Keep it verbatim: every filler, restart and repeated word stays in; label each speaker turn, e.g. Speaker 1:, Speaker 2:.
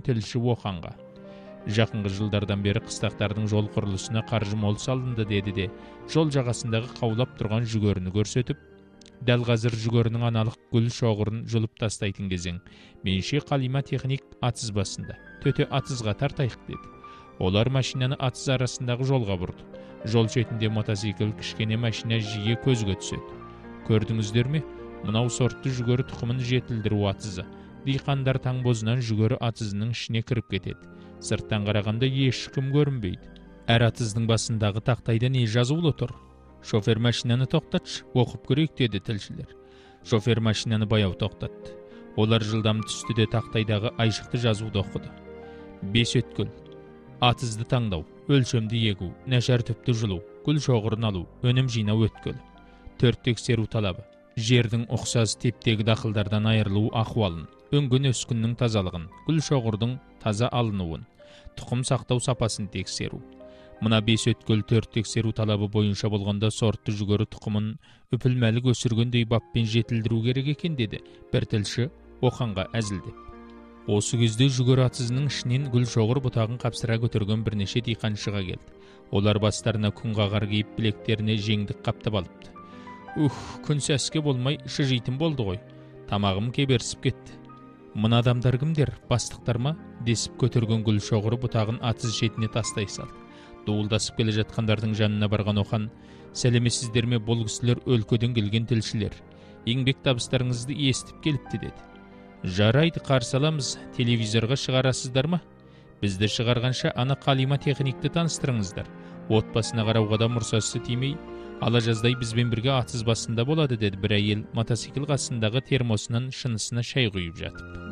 Speaker 1: тілші Оқанға. Жақынғы жылдардан бері қыстақтардың жол құрылысына қаржы мол салынды деді де, жол жағасындағы қаулап тұрған жүгеріні көрсетіп, дәл қазір жүгерінің аналық гүл шоғырын жұлып тастайтын кезең. Менше Қалима техник атыз басында, төте атызға тартайық деді. Олар машинаны атыз арасындағы жолға бұрды. Жол шетінде мотоцикл кішкене машина жиі көзге түседі. Көрдіңіздер ме? Мынау сортты жүгері тұқымын жетілдіру атызы. Диқандар таң бозынан жүгері атызының ішіне кіріп кетеді. Сырттан қарағанда ешкім көрінбейді. Әр атыздың басындағы тақтайда не жазулы тұр? Шофер машинаны тоқтатшы, оқып көрейік деді тілшілер. Шофер машинаны баяу тоқтатты. Олар жылдам түсті де тақтайдағы айшықты жазуды оқыды. Бес өткел. Атызды таңдау, өлшемді егу, нәшар түпті жылу, гүл шоғырын алу, өнім жинау өткел. Төрт тексеру талабы. Жердің ұқсас тептегі дақылдардан айырылу ахуалын, өнген өскіннің тазалығын, гүл шоғырдың таза алынуын, тұқым сақтау сапасын тексеру. Мына бес өткел төрт тексеру талабы бойынша болғанда сортты жүгері тұқымын үпілмәлік өсіргендей баппен жетілдіру керек екен деді бір тілші Оқанға әзілдеп. Осы кезде жүгері атызының ішінен гүл шоғыр бұтағын қапсыра көтерген бірнеше диқан шыға келді. Олар бастарына күн қағар киіп білектеріне жеңдік қаптап алыпты. Ух, күн сәске болмай шыжитын болды ғой. Тамағым кеберсіп кетті. Мына адамдар кімдер, бастықтар ма? Десіп көтерген гүл шоғыры бұтағын атыз шетіне тастай салды. Дуылдасып келе жатқандардың жанына барған Оқан, сәлемесіздер ме, бұл кісілер өлкөден келген тілшілер. Еңбек табыстарыңызды естіп келіпті деді. Жарайды, қарсы аламыз, телевизорға шығарасыздар ма? Бізді шығарғанша ана Қалима техникті таныстырыңыздар. Отбасына қарауға да мұрсасы тимей, ала жаздай бізбен бірге атыз басында болады деді бір әйел мотоцикл қасындағы термосынан шынысына шай құйып жатып.